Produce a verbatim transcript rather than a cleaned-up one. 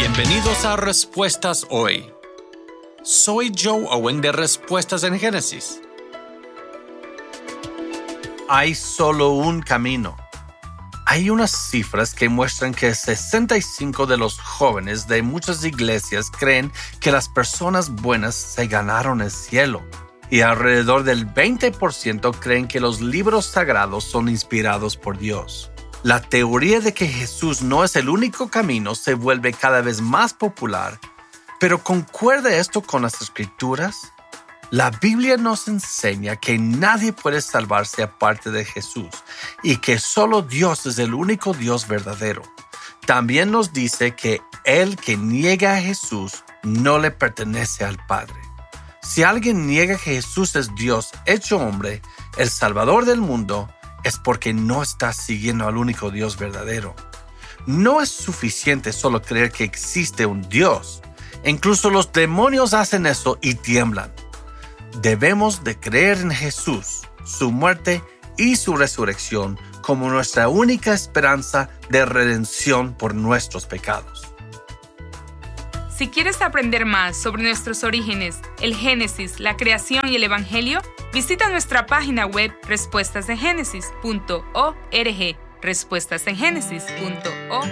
Bienvenidos a Respuestas Hoy. Soy Joe Owen de Respuestas en Génesis. Hay solo un camino. Hay unas cifras que muestran que sesenta y cinco de los jóvenes de muchas iglesias creen que las personas buenas se ganaron el cielo, y alrededor del veinte por ciento creen que los libros sagrados son inspirados por Dios. La teoría de que Jesús no es el único camino se vuelve cada vez más popular, pero ¿concuerda esto con las Escrituras? La Biblia nos enseña que nadie puede salvarse aparte de Jesús y que solo Dios es el único Dios verdadero. También nos dice que el que niega a Jesús no le pertenece al Padre. Si alguien niega que Jesús es Dios hecho hombre, el Salvador del mundo, es porque no está siguiendo al único Dios verdadero. No es suficiente solo creer que existe un Dios. Incluso los demonios hacen eso y tiemblan. Debemos de creer en Jesús, su muerte y su resurrección como nuestra única esperanza de redención por nuestros pecados. Si quieres aprender más sobre nuestros orígenes, el Génesis, la creación y el Evangelio, visita nuestra página web respuestas en génesis punto org, respuestas en génesis punto org.